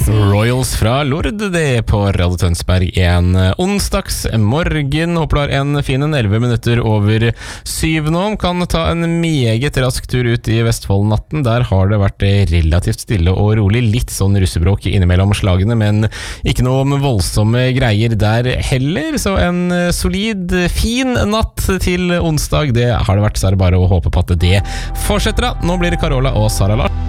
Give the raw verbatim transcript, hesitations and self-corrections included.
Royals fra Lord, det på Radio Tønsberg en onsdags morgen. Håper du har en fin elleve minutter over syv nå. Kan ta en meget rask tur ut i Vestfold-natten. Der har det vært relativt stille og rolig. Litt sånn russebråk innimellom slagene, men ikke noe om voldsomme greier der heller. Så en solid, fin natt til onsdag. Det har det vært, så er det bare å håpe på at det fortsetter da. Nå blir det Carola og Sara Lars.